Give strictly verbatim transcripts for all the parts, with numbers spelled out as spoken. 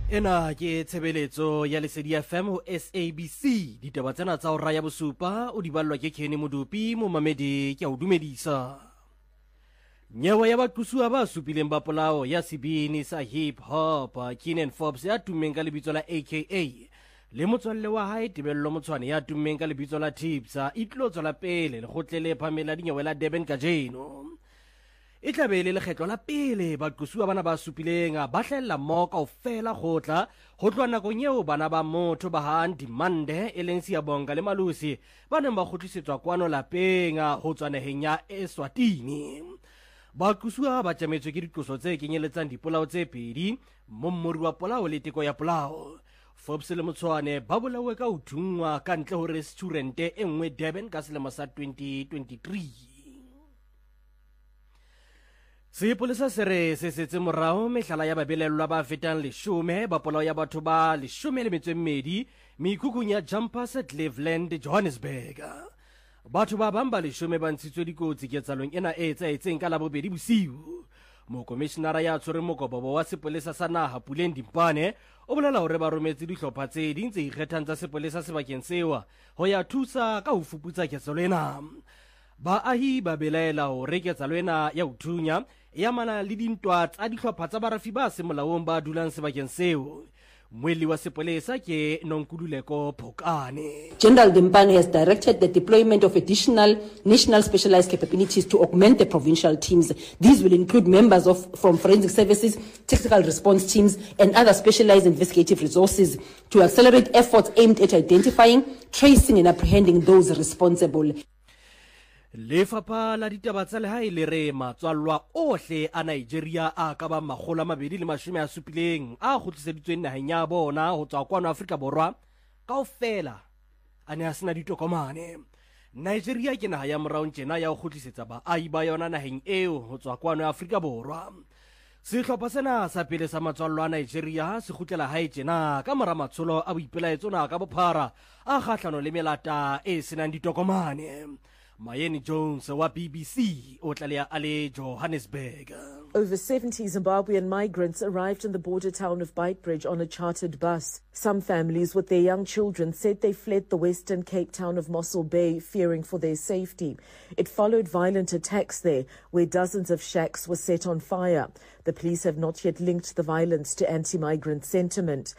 Ena ke tshebeletso ya Lesedi F M ho S A B C ditaba tsena tsa hora ya bosupa o di ballwa ke Kenny Modupi mo mamedi ke a o dumedisa. Nyewe ya baqusua ba supileng ba polao ya sebini sa hip hop Keenan Forbes ya tummeng ka lebitso la A K A le motswalle wa hae Tebello Motshwane ya tummeng ka lebitso la Tipsa e tlo tswela pele le kgotlele phamela dinyewe la Durban kajeno. E tla be le lekgetlo la pele baqusua bana ba supileng ba hlella moka o fela khotla ho tloa nakong eo bana ba motho ba hang Dimande e leng Siyabonga le Malusi ba neng ba kgutlisetswa kwano lapeng ho tswa naheng ya Eswatini. Baqusua ba tjametswe ke diqoso tse kenyeletsang dipolao tse pedi, mommori wa polao le teko ya polao. Forbes le Motshwane ba bolawe ka ho thungwa ka ntle ho restaurante e nngwe Durban ka selemo sa twenty twenty-three. Sepolesa se re se setse morao mehlala ya babelellwa ba fetang leshome ba polao ya batho ba leshome le metso e mmedi mekhukhung ya Jumpers at Cleveland, Johannesburg. Batho ba bang ba leshome ba ntshitswe dikotsi ketsalong ena e etsahetseng ka Labobedi bosiu. Mokomishenara ya tshwereng mokobobo wa sepolesa sa naha Puleng Dimpane o bolela hore ba rometse dihlopha tse ding tse ikgethang tsa sepolesa sebakeng sewa ho ya thusa ka ho fuputsa ketsalo ena. Baahi ba belaela hore ketsalo ena ya ho thunya ya mana le dintwa tsa dihlopha tsa barafi ba se molaong ba dulang sebakeng seo. Mweli wa sepolesa ke Nonkululeko Phokane. General Dimpane has directed the deployment of additional national specialized capabilities to augment the provincial teams. These will include members of from forensic services, technical response teams, and other specialized investigative resources to accelerate efforts aimed at identifying, tracing, and apprehending those responsible. Lefapha la ditaba tsa lehae le re matswallwa ohle a Nigeria a ka ba makgolo a mabedi le mashome a supileng a kgutliseditsweng naheng ya bona ho tswa kwano Afrika Borwa kaofela a ne a sena ditokomane. Nigeria ke naha ya morao tjena ya ho kgutlisetsa baahi ba yona naheng eo ho tswa kwano Afrika Borwa. Sehlopha sena sa pele sa matswallo a Nigeria se kgutlela hae tjena ka mora matsholo a boipelaetso na ka bophara a kgahlano le melata e senang ditokomane. Mayeni Jones wa B B C o tlalea ale Johannesburg. Over seventy Zimbabwean migrants arrived in the border town of Beitbridge on a chartered bus. Some families with their young children said they fled the Western Cape town of Mossel Bay, fearing for their safety. It followed violent attacks there, where dozens of shacks were set on fire. The police have not yet linked the violence to anti-migrant sentiment.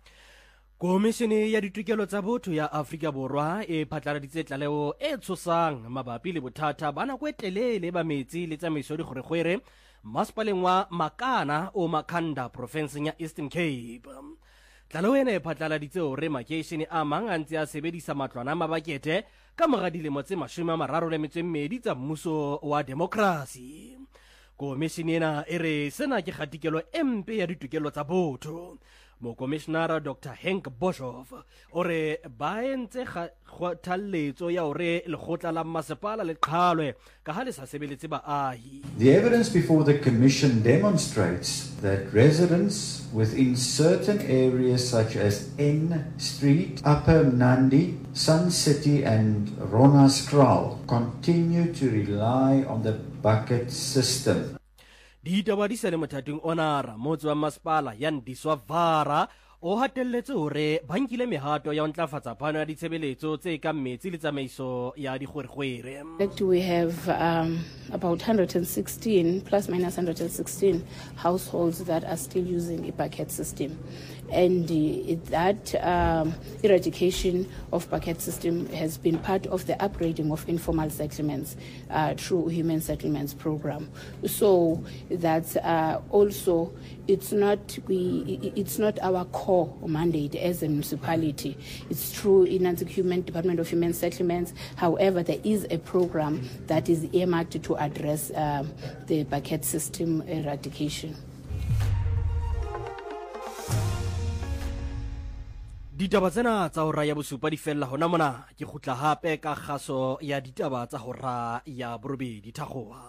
Komishene ya ditokelo tsa botho ya Afrika Borwa e phatlaladitse tlaleo e tshosang mabapi le bothata ba nako e telele ba metsi le tsamaiso di kgorekgwere masepaleng wa Makana o Makhanda provinseng ya Eastern Cape. Tlaleo ena e phatlaladitse hore makeishene a mang a ntse a sebedisa matlwana a mabakete ka mora dilemo tse mashome a mararo le metso e mmedi tsa mmuso wa demokrasi. Komishene ena e re sena ke kgatikelo e mpe ya ditokelo tsa botho. Mokomishenara Doctor Henk Boshoff ore ba entse kgothaletso ya hore lekgotla la masepala le qhalwe ka ha le sa sebeletse baahi. The evidence before the commission demonstrates that residents within certain areas such as N Street, Upper Nandi, Sun City and Ronaskraal continue to rely on the bucket system. Ditaba di sa le mothating onara motse wa masepala ya Ndiswa Vara o hatelletse hore ba nkile mehato ya ho ntlafatsa phano ya ditshebeletso tse kang metsi le tsamaiso ya dikgwerekgwere. We have um, about one hundred sixteen, plus minus one hundred sixteen households that are still using a bucket system. And uh, that um, eradication of bucket system has been part of the upgrading of informal settlements uh, through Human Settlements Program. So that's uh, also, it's not we, it's not our core mandate as a municipality. It's true in the Human Department of Human Settlements. However, there is a program that is earmarked to address um, the bucket system eradication. Ditaba tsena tsa hora ya bosupa di fella hona mona ke khutla hape ka kgaso ya ditaba tsa hora ya borobedi Thakgoha.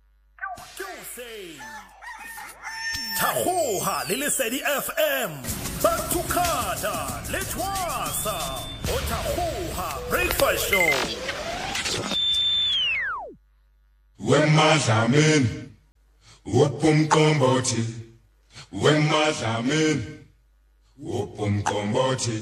Thakgoha le Lesedi F M Batukhada le Twasa o Thakgoha Breakfast Show. Wemadlamini uphumqombothi wemadlamini Upumqombothi